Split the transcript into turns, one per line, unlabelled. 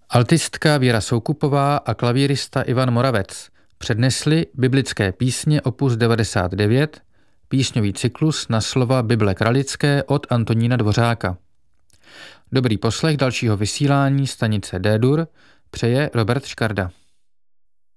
Altistka Věra Soukupová a klavírista Ivan Moravec přednesli biblické písně opus 99, písňový cyklus na slova Bible kralické od Antonína Dvořáka. Dobrý poslech dalšího vysílání stanice D-Dur přeje Robert Škarda.